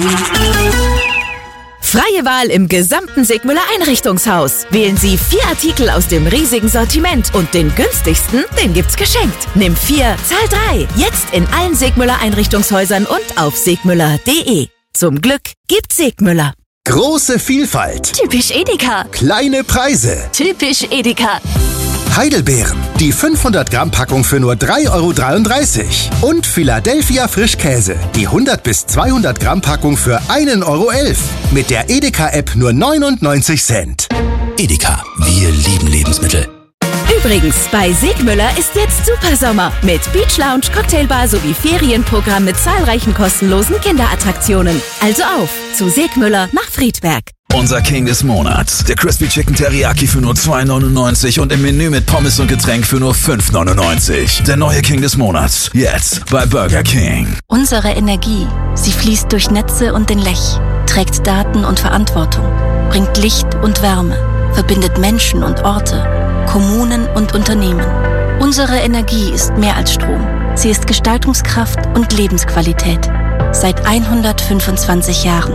Freie Wahl im gesamten Segmüller Einrichtungshaus. Wählen Sie 4 Artikel aus dem riesigen Sortiment und den günstigsten, den gibt's geschenkt. Nimm 4, zahl 3. Jetzt in allen Segmüller Einrichtungshäusern und auf segmüller.de. Zum Glück gibt's Segmüller. Große Vielfalt. Typisch Edeka. Kleine Preise. Typisch Edeka. Heidelbeeren. Die 500 Gramm Packung für nur 3,33 € Und Philadelphia Frischkäse. Die 100 bis 200 Gramm Packung für 1,11 € Mit der Edeka-App nur 99 Cent. Edeka, wir lieben Lebensmittel. Übrigens, bei Segmüller ist jetzt Supersommer mit Beach Lounge, Cocktailbar sowie Ferienprogramm mit zahlreichen kostenlosen Kinderattraktionen. Also auf zu Segmüller nach Friedberg. Unser King des Monats, der Crispy Chicken Teriyaki für nur 2,99 € und im Menü mit Pommes und Getränk für nur 5,99 €. Der neue King des Monats, jetzt bei Burger King. Unsere Energie, sie fließt durch Netze und den Lech, trägt Daten und Verantwortung, bringt Licht und Wärme, verbindet Menschen und Orte, Kommunen und Unternehmen. Unsere Energie ist mehr als Strom. Sie ist Gestaltungskraft und Lebensqualität. Seit 125 Jahren.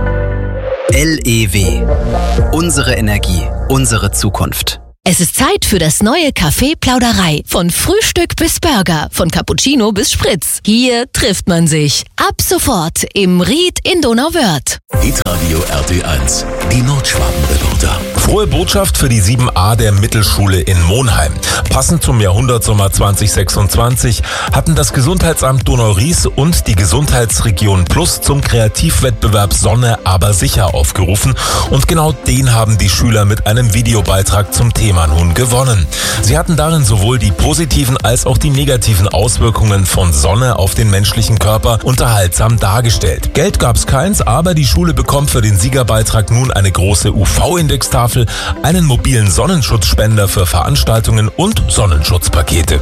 LEW. Unsere Energie, unsere Zukunft. Es ist Zeit für das neue Café Plauderei. Von Frühstück bis Burger, von Cappuccino bis Spritz. Hier trifft man sich. Ab sofort im Ried in Donauwörth. Hitradio RT1, die Nordschwaben-Reporter. Frohe Botschaft für die 7a der Mittelschule in Monheim. Passend zum Jahrhundertsommer 2026 hatten das Gesundheitsamt Donau-Ries und die Gesundheitsregion Plus zum Kreativwettbewerb Sonne aber sicher aufgerufen. Und genau den haben die Schüler mit einem Videobeitrag zum Thema nun gewonnen. Sie hatten darin sowohl die positiven als auch die negativen Auswirkungen von Sonne auf den menschlichen Körper unterhaltsam dargestellt. Geld gab's keins, aber die Schule bekommt für den Siegerbeitrag nun eine große UV-Indextafel, einen mobilen Sonnenschutzspender für Veranstaltungen und Sonnenschutzpakete.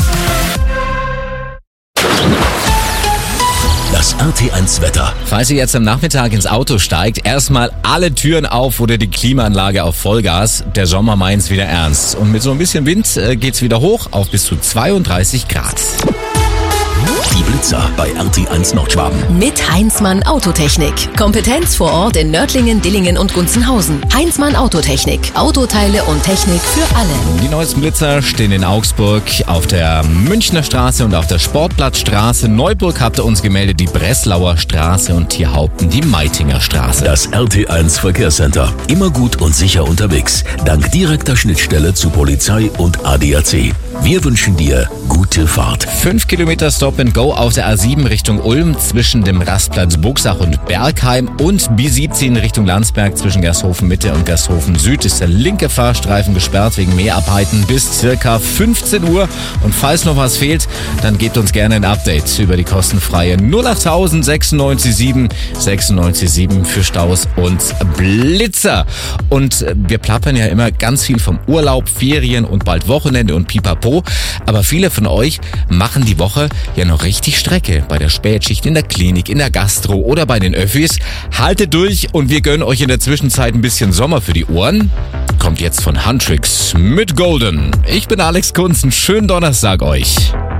Das RT1 Wetter. Falls ihr jetzt am Nachmittag ins Auto steigt, erstmal alle Türen auf oder die Klimaanlage auf Vollgas. Der Sommer meint's wieder ernst. Und mit so ein bisschen Wind geht's wieder hoch auf bis zu 32 Grad. Die Blitzer bei RT1 Nordschwaben. Mit Heinzmann Autotechnik. Kompetenz vor Ort in Nördlingen, Dillingen und Gunzenhausen. Heinzmann Autotechnik. Autoteile und Technik für alle. Die neuesten Blitzer stehen in Augsburg auf der Münchner Straße und auf der Sportplatzstraße. Neuburg habt ihr uns gemeldet, die Breslauer Straße und Tierhaupten die Meitinger Straße. Das RT1 Verkehrscenter. Immer gut und sicher unterwegs. Dank direkter Schnittstelle zu Polizei und ADAC. Wir wünschen dir gute Fahrt. 5 Kilometer Stop and Go auf der A7 Richtung Ulm zwischen dem Rastplatz Buxach und Bergheim und B17 Richtung Landsberg zwischen Gershofen Mitte und Gershofen Süd ist der linke Fahrstreifen gesperrt wegen Mäharbeiten bis circa 15 Uhr. Und falls noch was fehlt, dann gebt uns gerne ein Update über die kostenfreie 08000 967 967 für Staus und Blitzer. Und wir plappern ja immer ganz viel vom Urlaub, Ferien und bald Wochenende und Pipapo. Aber viele von euch machen die Woche ja noch richtig Strecke. Bei der Spätschicht, in der Klinik, in der Gastro oder bei den Öffis. Haltet durch und wir gönnen euch in der Zwischenzeit ein bisschen Sommer für die Ohren. Kommt jetzt von Huntrix mit Golden. Ich bin Alex Kunz, einen schönen Donnerstag euch.